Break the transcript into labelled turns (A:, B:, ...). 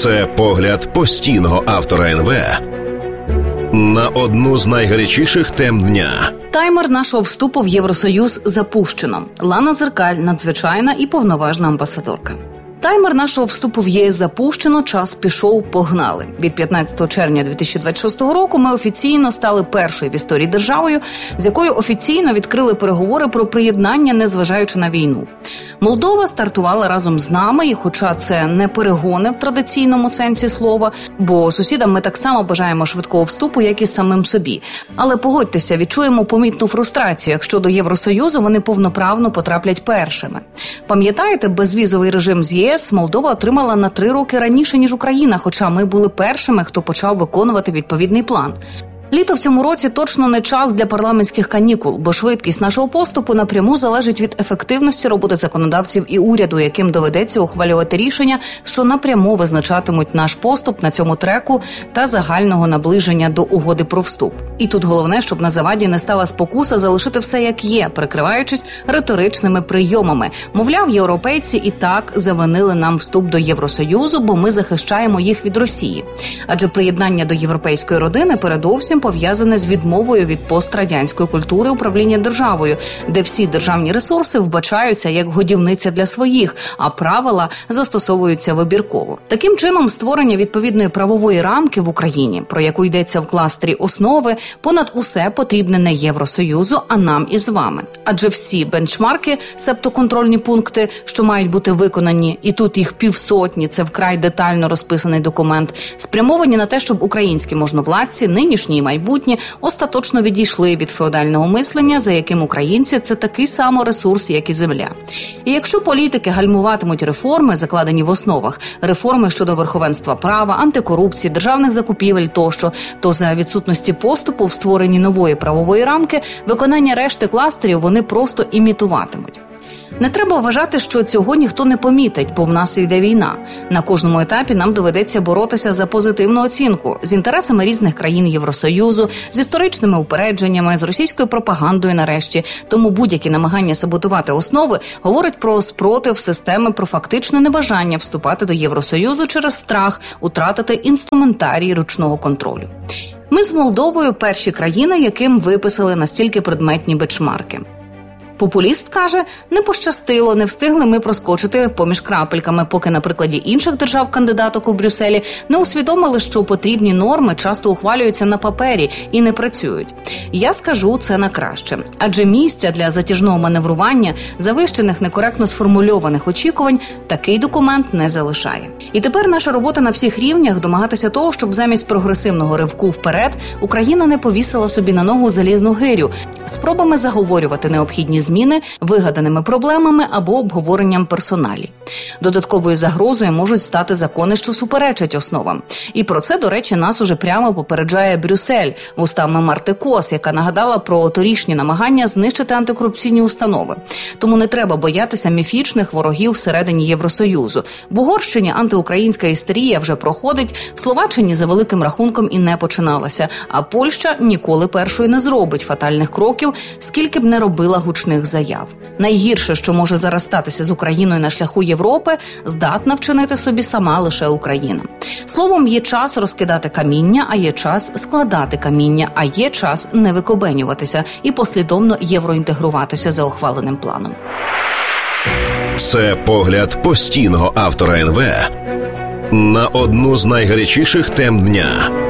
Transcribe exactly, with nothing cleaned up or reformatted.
A: Це погляд постійного автора ен ве на одну з найгарячіших тем дня.
B: Таймер нашого вступу в Євросоюз запущено. Лана Зеркаль – надзвичайна і повноважна амбасадорка. Таймер нашого вступу в ЄС запущено, час пішов, погнали. Від п'ятнадцятого червня дві тисячі двадцять шостого року ми офіційно стали першою в історії державою, з якою офіційно відкрили переговори про приєднання, незважаючи на війну. Молдова стартувала разом з нами, і хоча це не перегони в традиційному сенсі слова, бо сусідам ми так само бажаємо швидкого вступу, як і самим собі. Але погодьтеся, відчуємо помітну фрустрацію, якщо до Євросоюзу вони повноправно потраплять першими. Пам'ятаєте, безвізовий режим з ЄС Молдова отримала на три роки раніше, ніж Україна, хоча ми були першими, хто почав виконувати відповідний план. Літо в цьому році точно не час для парламентських канікул, бо швидкість нашого поступу напряму залежить від ефективності роботи законодавців і уряду, яким доведеться ухвалювати рішення, що напряму визначатимуть наш поступ на цьому треку та загального наближення до угоди про вступ. І тут головне, щоб на заваді не стала спокуса залишити все як є, прикриваючись риторичними прийомами. Мовляв, європейці і так завинили нам вступ до Євросоюзу, бо ми захищаємо їх від Росії. Адже приєднання до європейської родини передовсім пов'язане з відмовою від пострадянської культури управління державою, де всі державні ресурси вбачаються як годівниця для своїх, а правила застосовуються вибірково. Таким чином, створення відповідної правової рамки в Україні, про яку йдеться в кластері «Основи», понад усе потрібне не Євросоюзу, а нам із вами. Адже всі бенчмарки, себто контрольні пункти, що мають бути виконані, і тут їх півсотні, це вкрай детально розписаний документ, спрямовані на те, щоб українські можновладці, нинішні і майбутні, остаточно відійшли від феодального мислення, за яким українці – це такий самий ресурс, як і земля. І якщо політики гальмуватимуть реформи, закладені в основах, реформи щодо верховенства права, антикорупції, державних закупівель тощо, то за відсутності поступу в створенні нової правової рамки, виконання решти кластерів вони просто імітуватимуть. Не треба вважати, що цього ніхто не помітить, бо в нас йде війна. На кожному етапі нам доведеться боротися за позитивну оцінку з інтересами різних країн Євросоюзу, з історичними упередженнями, з російською пропагандою нарешті. Тому будь-які намагання саботувати основи говорять про спротив системи, про фактичне небажання вступати до Євросоюзу через страх утратити інструментарій ручного контролю. Ми з Молдовою перші країни, яким виписали настільки предметні бенчмарки. Популіст каже, не пощастило, не встигли ми проскочити поміж крапельками, поки на прикладі інших держав-кандидаток у Брюсселі не усвідомили, що потрібні норми часто ухвалюються на папері і не працюють. Я скажу це на краще. Адже місця для затяжного маневрування, завищених некоректно сформульованих очікувань такий документ не залишає. І тепер наша робота на всіх рівнях домагатися того, щоб замість прогресивного ривку вперед Україна не повісила собі на ногу залізну гирю, спробами заговорювати необхідні зміни вигаданими проблемами або обговоренням персоналі. Додатковою загрозою можуть стати закони, що суперечать основам. І про це, до речі, нас уже прямо попереджає Брюссель вустами Марти Кос, яка нагадала про торішні намагання знищити антикорупційні установи. Тому не треба боятися міфічних ворогів всередині Євросоюзу. В Угорщині антиукраїнська істерія вже проходить, в Словаччині за великим рахунком і не починалася, а Польща ніколи першою не зробить фатальних кроків, скільки б не робила гучних заяв. Найгірше, що може зараз статися з Україною на шляху Європи, здатна вчинити собі сама лише Україна. Словом, є час розкидати каміння, а є час складати каміння, а є час не викобенюватися і послідовно євроінтегруватися за ухваленим планом.
A: Це погляд постійного автора ен ве на одну з найгарячіших тем дня.